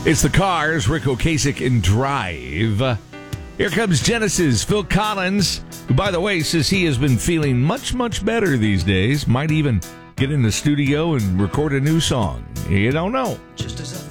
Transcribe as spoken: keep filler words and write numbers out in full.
It's the Cars, Rick Ocasek and Drive. Here comes Genesis, Phil Collins, who, by the way, says he has been feeling much, much better these days. Might even get in the studio and record a new song. You don't know. Just as